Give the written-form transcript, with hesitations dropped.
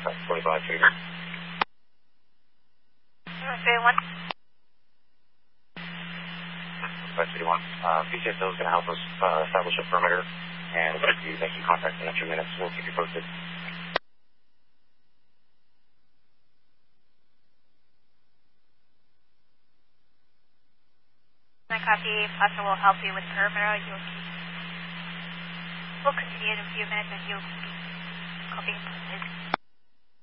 25 31. 531. PCSO is going to help us establish a perimeter, and we'll be making contact in a few minutes. We'll keep you posted. Copy. Plaza will help you with perimeter. We'll continue in a few minutes and you'll be copying posted.